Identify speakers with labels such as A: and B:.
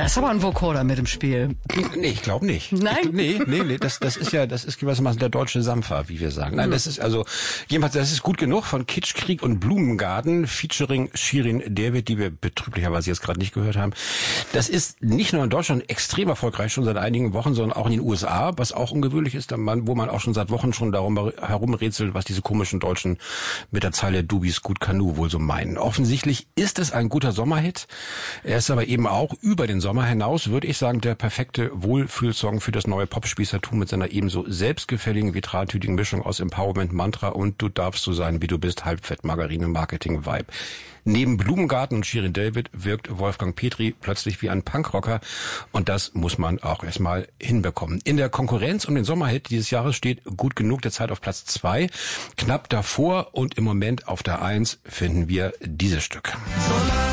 A: ist aber ein Vocoder mit im Spiel.
B: Nee, ich glaube nicht.
A: Nein?
B: Nee, das ist gewissermaßen der deutsche Sampfer, wie wir sagen. Nein, das ist also, jedenfalls, das ist gut genug von Kitsch, Krieg und Blumengarten, featuring Shirin David, die wir betrüblicherweise jetzt gerade nicht gehört haben. Das ist nicht nur in Deutschland extrem erfolgreich, schon seit einigen Wochen, sondern auch in den USA, was auch ungewöhnlich ist, wo man auch schon seit Wochen schon darum herumrätselt, was diese komischen Deutschen mit der Zeile Du bist gut Kanu wohl so meinen. Offensichtlich ist es ein guter Sommerhit. Er ist aber eben auch über den Sommer hinaus, würde ich sagen, der perfekte Wohlfühlsong für das neue Popspießertum mit seiner ebenso selbstgefälligen, vitraltütigen Mischung aus Empowerment, Mantra und Du darfst so sein, wie du bist, Halbfett, Margarine, Marketing, Vibe. Neben Blumengarten und Shirin David wirkt Wolfgang Petri plötzlich wie ein Punkrocker und das muss man auch erstmal hinbekommen. In der Konkurrenz um den Sommerhit dieses Jahres steht Gut genug derzeit auf Platz 2. Knapp davor und im Moment auf der 1 finden wir dieses Stück.